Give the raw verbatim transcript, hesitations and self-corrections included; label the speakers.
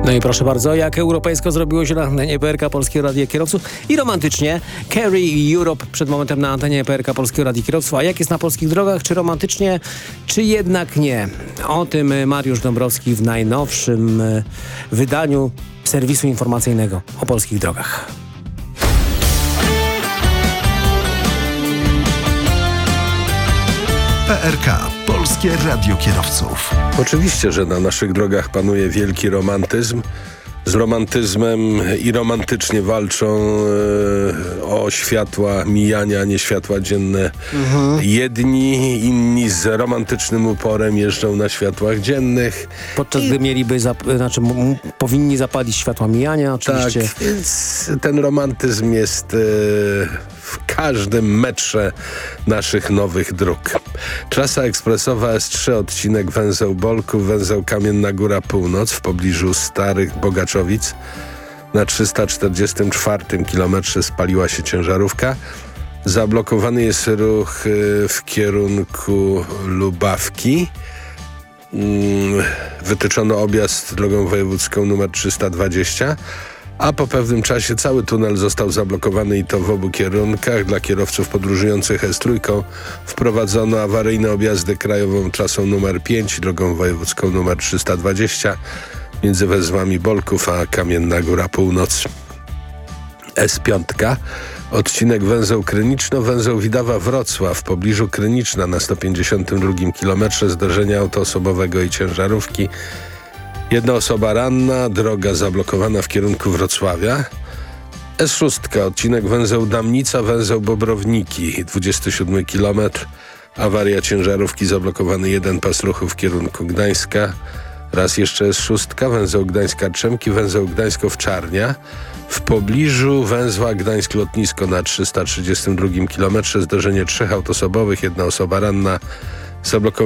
Speaker 1: No i proszę bardzo, jak europejsko zrobiło się na antenie P R K Polskiego Radia Kierowców i romantycznie. Carry Europe przed momentem na antenie P R K Polskiego Radia Kierowców. A jak jest na polskich drogach? Czy romantycznie, czy jednak nie? O tym Mariusz Dąbrowski w najnowszym wydaniu serwisu informacyjnego o polskich drogach.
Speaker 2: P R K Polskie Radio Kierowców.
Speaker 3: Oczywiście, że na naszych drogach panuje wielki romantyzm. Z romantyzmem i romantycznie walczą e, o światła mijania, nie światła dzienne. Mhm. Jedni, inni z romantycznym uporem jeżdżą na światłach dziennych.
Speaker 1: Podczas I... gdy mieliby, zap- znaczy m- powinni zapalić światła mijania, oczywiście.
Speaker 3: Tak, więc ten romantyzm jest e, w każdym metrze naszych nowych dróg. Trasa ekspresowa S trzy, odcinek węzeł Bolków, węzeł Kamienna Góra Północ w pobliżu Starych Bogaczowic. Na trzysta czterdziestym czwartym kilometrze spaliła się ciężarówka. Zablokowany jest ruch w kierunku Lubawki. Wytyczono objazd drogą wojewódzką numer trzysta dwadzieścia. A po pewnym czasie cały tunel został zablokowany i to w obu kierunkach. Dla kierowców podróżujących S trzy wprowadzono awaryjne objazdy krajową trasą numer pięć, drogą wojewódzką numer trzysta dwadzieścia między węzłami Bolków a Kamienna Góra Północ. S pięć, odcinek węzeł Kryniczno, węzeł Widawa-Wrocław w pobliżu Kryniczna na sto pięćdziesiątym drugim kilometrze zderzenia autoosobowego i ciężarówki. Jedna osoba ranna, droga zablokowana w kierunku Wrocławia. S sześć, odcinek węzeł Damnica, węzeł Bobrowniki, dwudziesty siódmy kilometr. Awaria ciężarówki, zablokowany jeden pas ruchu w kierunku Gdańska. Raz jeszcze S sześć, węzeł Gdańska-Trzemki, węzeł Gdańsko-Wczarnia. W pobliżu węzła Gdańsk-Lotnisko na trzysta trzydziestym drugim kilometrze zdarzenie trzech autoosobowych, jedna osoba ranna, zablokowana